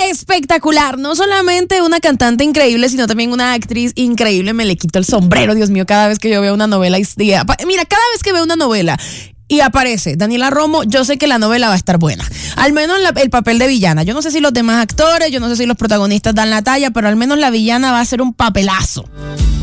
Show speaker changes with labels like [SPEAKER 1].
[SPEAKER 1] espectacular. No solamente una cantante increíble, sino también una actriz increíble. Me le quito el sombrero, Dios mío, cada vez que yo veo una novela. Mira, cada vez que veo una novela y aparece Daniela Romo, yo sé que la novela va a estar buena. Al menos el papel de villana. Yo no sé si los demás actores, yo no sé si los protagonistas dan la talla, pero al menos la villana va a ser un papelazo.